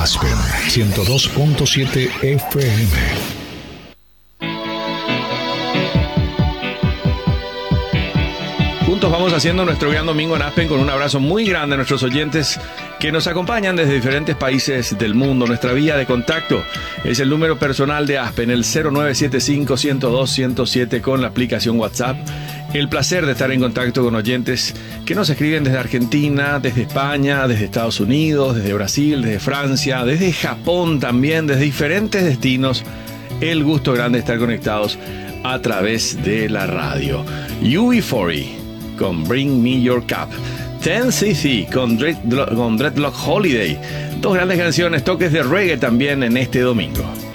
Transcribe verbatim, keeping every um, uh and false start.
Aspen ciento dos punto siete F M. Juntos vamos haciendo nuestro gran domingo en Aspen con un abrazo muy grande a nuestros oyentes que nos acompañan desde diferentes países del mundo. Nuestra vía de contacto es el número personal de Aspen, el cero nueve siete cinco, uno cero dos, uno cero siete con la aplicación WhatsApp. El placer de estar en contacto con oyentes que nos escriben desde Argentina, desde España, desde Estados Unidos, desde Brasil, desde Francia, desde Japón también, desde diferentes destinos. El gusto grande de estar conectados a través de la radio. U B cuarenta con Bring Me Your Cup. ten C C con, Dread, con Dreadlock Holiday. Dos grandes canciones, toques de reggae también en este domingo.